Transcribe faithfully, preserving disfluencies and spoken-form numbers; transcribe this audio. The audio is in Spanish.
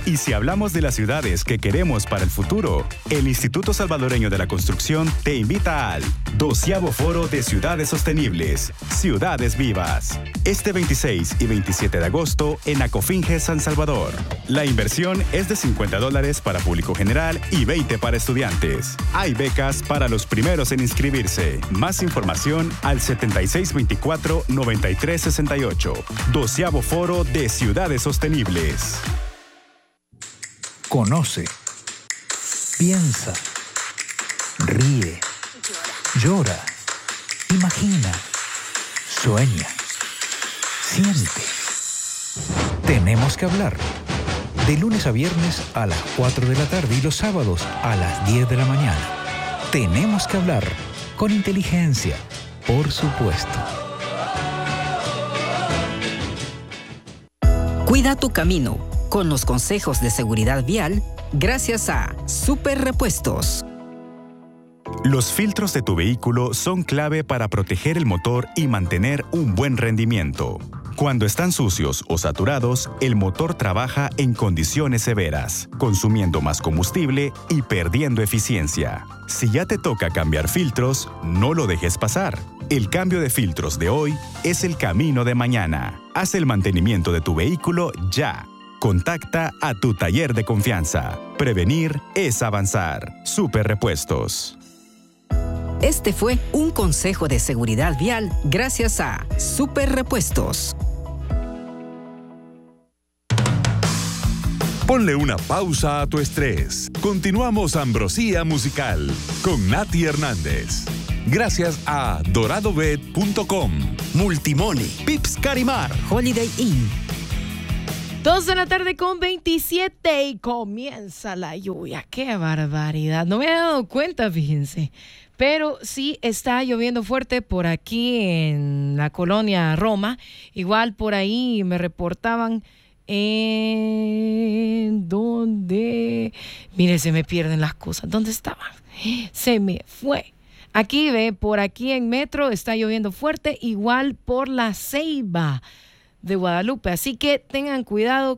Y si hablamos de las ciudades que queremos para el futuro, el Instituto Salvadoreño de la Construcción te invita al doceavo Foro de Ciudades Sostenibles, Ciudades Vivas, este veintiséis y veintisiete de agosto en Acofinge, San Salvador. La inversión es de cincuenta dólares para público general y veinte para estudiantes. Hay becas para los primeros en inscribirse. Más información al setenta y seis veinticuatro noventa y tres sesenta y ocho. Doceavo Foro de Ciudades Sostenibles. Conoce, piensa, ríe, llora, imagina, sueña, siente. Tenemos que hablar. De lunes a viernes a las cuatro de la tarde y los sábados a las diez de la mañana. Tenemos que hablar con inteligencia, por supuesto. Cuida tu camino con los consejos de seguridad vial gracias a Super Repuestos. Los filtros de tu vehículo son clave para proteger el motor y mantener un buen rendimiento. Cuando están sucios o saturados, el motor trabaja en condiciones severas, consumiendo más combustible y perdiendo eficiencia. Si ya te toca cambiar filtros, no lo dejes pasar. El cambio de filtros de hoy es el camino de mañana. Haz el mantenimiento de tu vehículo ya. Contacta a tu taller de confianza. Prevenir es avanzar. Super Repuestos. Este fue un consejo de seguridad vial gracias a Super Repuestos. Ponle una pausa a tu estrés. Continuamos Ambrosía Musical con Nati Hernández. Gracias a dorado bet punto com, Multimoney, Pips Carimar, Holiday Inn. Dos de la tarde con veintisiete y comienza la lluvia. ¡Qué barbaridad! No me había dado cuenta, fíjense. Pero sí está lloviendo fuerte por aquí en la colonia Roma. Igual por ahí me reportaban en donde... Mire, se me pierden las cosas. ¿Dónde estaban? Se me fue. Aquí ve, por aquí en Metro está lloviendo fuerte. Igual por la Ceiba de Guadalupe, así que tengan cuidado